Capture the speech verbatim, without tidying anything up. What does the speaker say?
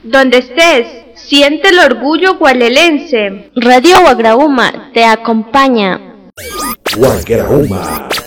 Donde estés, siente el orgullo gualelense. Radio Guagrauma te acompaña. Guagrauma.